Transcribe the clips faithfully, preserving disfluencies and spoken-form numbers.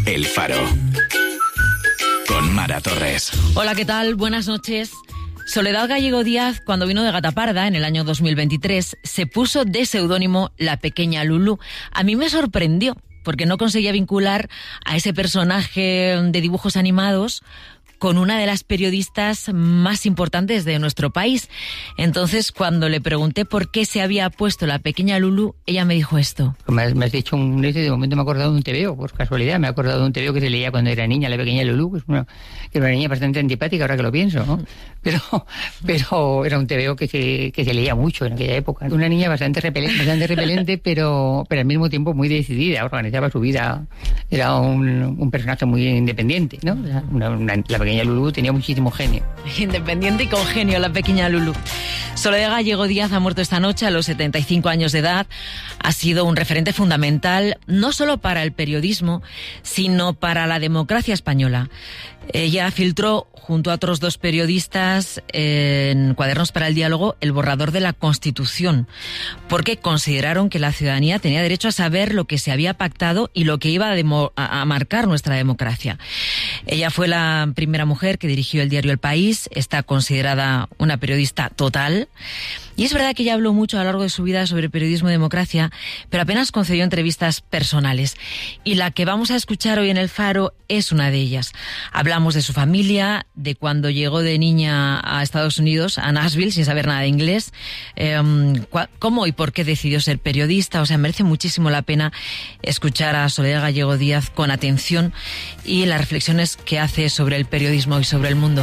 El Faro. Con Mara Torres. Hola, ¿qué tal? Buenas noches. Soledad Gallego Díaz, cuando vino de Gataparda en el año dos mil veintitrés, se puso de seudónimo La Pequeña Lulú. A mí me sorprendió, porque no conseguía vincular a ese personaje de dibujos animados con una de las periodistas más importantes de nuestro país. Entonces, cuando le pregunté por qué se había puesto La Pequeña Lulú, ella me dijo esto. Me has, me has dicho un de momento me he acordado de un tebeo, por casualidad, me he acordado de un tebeo que se leía cuando era niña, La Pequeña Lulú, que es una, que era una niña bastante antipática ahora que lo pienso, ¿no? Pero, pero era un tebeo que se, que se leía mucho en aquella época. Una niña bastante repelente, bastante repelente pero, pero al mismo tiempo muy decidida, organizaba su vida, era un, un personaje muy independiente, ¿no? Una, una, la Pequeña Lulú tenía muchísimo genio. Independiente y con genio, La Pequeña Lulú. Soledad Gallego Díaz ha muerto esta noche a los setenta y cinco años de edad. Ha sido un referente fundamental, no solo para el periodismo, sino para la democracia española. Ella filtró, junto a otros dos periodistas, en Cuadernos para el Diálogo, el borrador de la Constitución, porque consideraron que la ciudadanía tenía derecho a saber lo que se había pactado y lo que iba a, demo- a marcar nuestra democracia. Ella fue la primera mujer que dirigió el diario El País, está considerada una periodista total. Y es verdad que ella habló mucho a lo largo de su vida sobre periodismo y democracia, pero apenas concedió entrevistas personales. Y la que vamos a escuchar hoy en El Faro es una de ellas. Hablamos de su familia, de cuando llegó de niña a Estados Unidos, a Nashville, sin saber nada de inglés, eh, cómo y por qué decidió ser periodista. O sea, merece muchísimo la pena escuchar a Soledad Gallego Díaz con atención y las reflexiones que hace sobre el periodismo y sobre el mundo.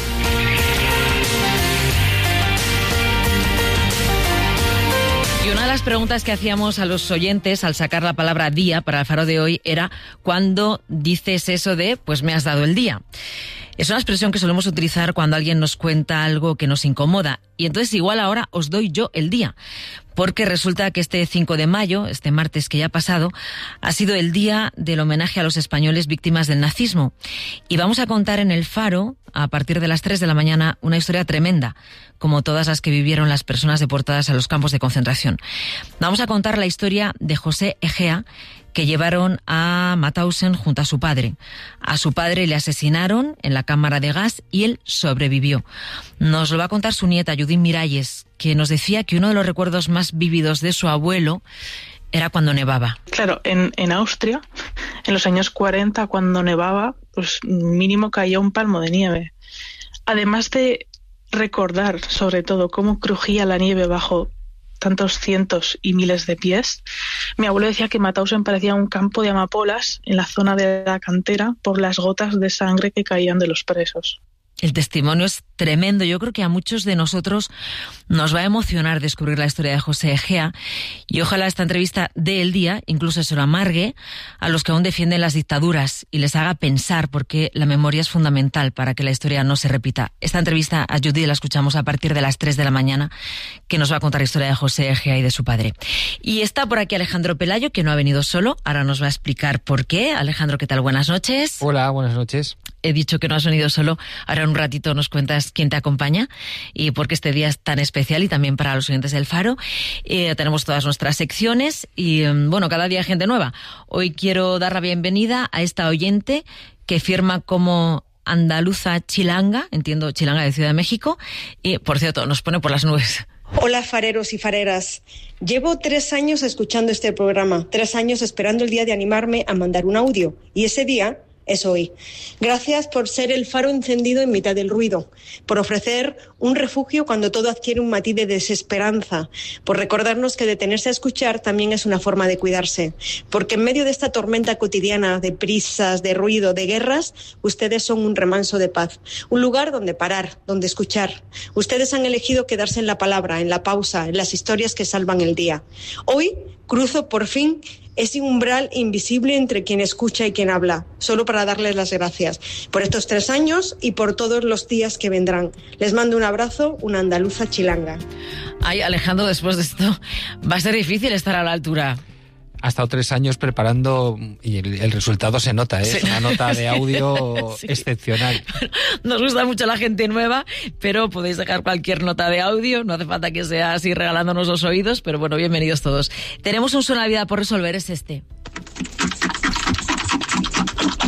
Y una de las preguntas que hacíamos a los oyentes al sacar la palabra día para el Faro de hoy era ¿cuándo dices eso de pues me has dado el día? Es una expresión que solemos utilizar cuando alguien nos cuenta algo que nos incomoda. Y entonces igual ahora os doy yo el día. Porque resulta que este cinco de mayo, este martes que ya ha pasado, ha sido el día del homenaje a los españoles víctimas del nazismo. Y vamos a contar en El Faro, a partir de las tres de la mañana, una historia tremenda, como todas las que vivieron las personas deportadas a los campos de concentración. Vamos a contar la historia de José Egea, que llevaron a Mauthausen junto a su padre. A su padre le asesinaron en la cámara de gas y él sobrevivió. Nos lo va a contar su nieta, Judith Miralles, que nos decía que uno de los recuerdos más vívidos de su abuelo era cuando nevaba. Claro, en, en Austria, en los años cuarenta, cuando nevaba, pues mínimo caía un palmo de nieve. Además de recordar, sobre todo, cómo crujía la nieve bajo tantos cientos y miles de pies, mi abuelo decía que Mauthausen parecía un campo de amapolas en la zona de la cantera por las gotas de sangre que caían de los presos. El testimonio es tremendo. Yo creo que a muchos de nosotros nos va a emocionar descubrir la historia de José Egea y ojalá esta entrevista dé el día, incluso se lo amargue a los que aún defienden las dictaduras y les haga pensar, porque la memoria es fundamental para que la historia no se repita. Esta entrevista a Judith la escuchamos a partir de las tres de la mañana, que nos va a contar la historia de José Egea y de su padre. Y está por aquí Alejandro Pelayo, que no ha venido solo, ahora nos va a explicar por qué. Alejandro, ¿qué tal? Buenas noches. Hola, buenas noches. He dicho que no has venido solo, ahora en un ratito nos cuentas quién te acompaña y por qué este día es tan especial y también para los oyentes del Faro. Eh, tenemos todas nuestras secciones y, bueno, cada día gente nueva. Hoy quiero dar la bienvenida a esta oyente que firma como Andaluza Chilanga, entiendo Chilanga de Ciudad de México, y, por cierto, nos pone por las nubes. Hola fareros y fareras. Llevo tres años escuchando este programa, tres años esperando el día de animarme a mandar un audio, y ese día es hoy. Gracias por ser el faro encendido en mitad del ruido, por ofrecer un refugio cuando todo adquiere un matiz de desesperanza, por recordarnos que detenerse a escuchar también es una forma de cuidarse, porque en medio de esta tormenta cotidiana de prisas, de ruido, de guerras, ustedes son un remanso de paz, un lugar donde parar, donde escuchar. Ustedes han elegido quedarse en la palabra, en la pausa, en las historias que salvan el día. Hoy cruzo por fin ese umbral invisible entre quien escucha y quien habla, solo para darles las gracias por estos tres años y por todos los días que vendrán. Les mando un abrazo, una andaluza chilanga. Ay, Alejandro, después de esto va a ser difícil estar a la altura. Ha estado tres años preparando y el, el resultado se nota, ¿eh? Sí. Es una nota de audio sí. excepcional. Nos gusta mucho la gente nueva, pero podéis dejar cualquier nota de audio, no hace falta que sea así regalándonos los oídos, pero bueno, bienvenidos todos. Tenemos un suena de vida por resolver, es este.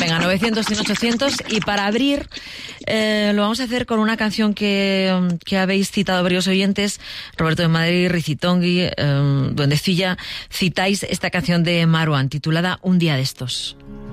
Venga, novecientos, cien, ochocientos. Y para abrir, eh, lo vamos a hacer con una canción que, que habéis citado varios oyentes, Roberto de Madrid, Ricitongui, eh, Duendecilla. Citáis esta canción de Maruán, titulada Un día de estos.